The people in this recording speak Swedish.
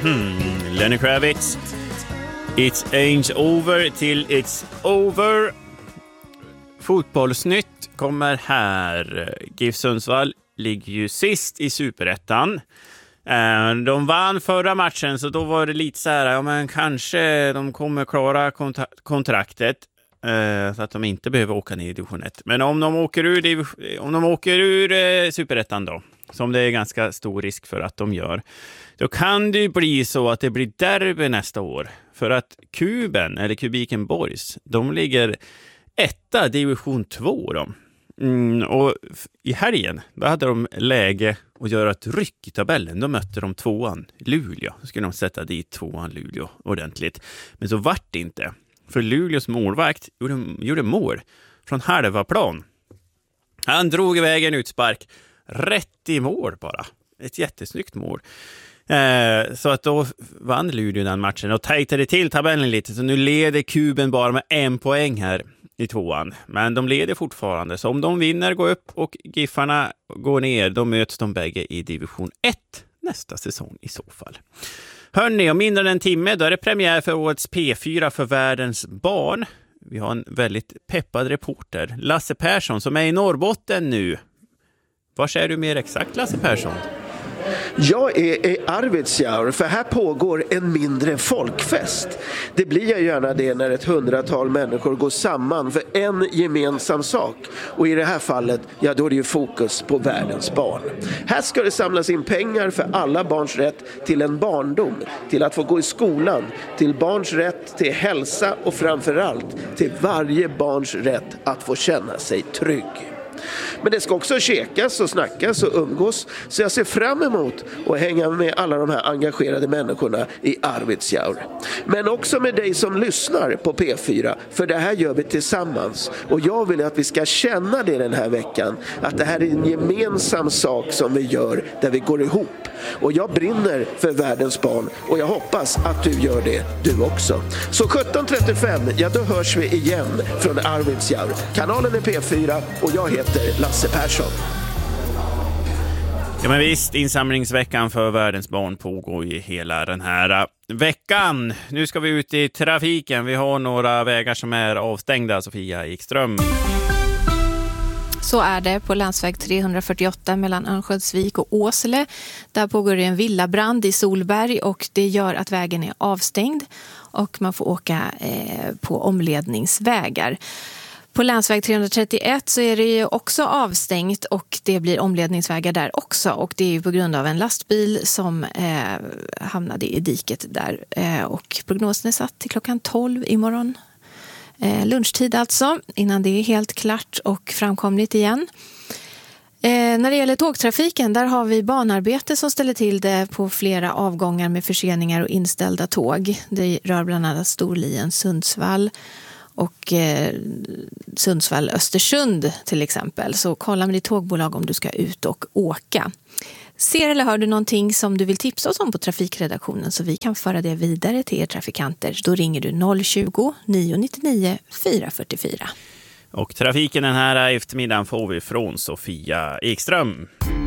Lenny Kravitz. It's ain't over till it's over. Fotbollsnytt kommer här. GIF Sundsvall ligger ju sist i Superettan. De vann förra matchen, så då var det lite så här, ja men kanske de kommer klara kontraktet så att de inte behöver åka ner i division 1. Men om de åker ur Superettan då, som det är ganska stor risk för att de gör, då kan det ju bli så att det blir derby nästa år. För att Kuben, eller Kubiken Boys, de ligger etta division 2 då. Och i helgen, då hade de läge att göra ett ryck i tabellen. Då mötte de tvåan Luleå. Så skulle de sätta dit tvåan Luleå ordentligt. Men så vart det inte. För Luleås målvakt gjorde mål från halva plan. Han drog iväg en utspark rätt i mål bara. Ett jättesnyggt mål. Så att då vann Luleå den matchen och tajtade till tabellen lite. Så nu leder Kuben bara med 1 poäng här i tvåan. Men de leder fortfarande. Så om de vinner, går upp och Giffarna går ner, då möts de bägge i division 1 nästa säsong i så fall. Hörrni, om mindre än en timme då är det premiär för årets P4 för världens barn. Vi har en väldigt peppad reporter, Lasse Persson, som är i Norrbotten nu. Var är du mer exakt, Lasse Persson? Jag är i Arvidsjaur, för här pågår en mindre folkfest. Det blir ju gärna det när ett 100-tal människor går samman för en gemensam sak. Och i det här fallet, ja då är det ju fokus på världens barn. Här ska det samlas in pengar för alla barns rätt till en barndom, till att få gå i skolan, till barns rätt till hälsa och framförallt till varje barns rätt att få känna sig trygg. Men det ska också käkas och snackas och umgås, så jag ser fram emot att hänga med alla de här engagerade människorna i Arvidsjaur. Men också med dig som lyssnar på P4, för det här gör vi tillsammans. Och jag vill att vi ska känna det den här veckan, att det här är en gemensam sak som vi gör där vi går ihop. Och jag brinner för världens barn och jag hoppas att du gör det du också. Så 17.35, ja då hörs vi igen från Arvidsjaur. Kanalen är P4 och jag heter Lasse Persson. Ja men visst, insamlingsveckan för världens barn pågår ju hela den här veckan. Nu ska vi ut i trafiken. Vi har några vägar som är avstängda, Sofia Ekström. Så är det på länsväg 348 mellan Örnsköldsvik och Åsele. Där pågår det en villabrand i Solberg och det gör att vägen är avstängd och man får åka på omledningsvägar. På länsväg 331 så är det ju också avstängt och det blir omledningsvägar där också. Och det är ju på grund av en lastbil som hamnade i diket där. Och prognosen är satt till klockan 12 imorgon. Lunchtid alltså, innan det är helt klart och framkomligt igen. När det gäller tågtrafiken, där har vi banarbete som ställer till det på flera avgångar med förseningar och inställda tåg. Det rör bland annat Storlien Sundsvall och Sundsvall-Östersund till exempel. Så kolla med ditt tågbolag om du ska ut och åka. Ser eller hör du någonting som du vill tipsa oss om på trafikredaktionen så vi kan föra det vidare till er trafikanter. Då ringer du 020-999 444. Och trafiken den här eftermiddagen får vi från Sofia Ekström.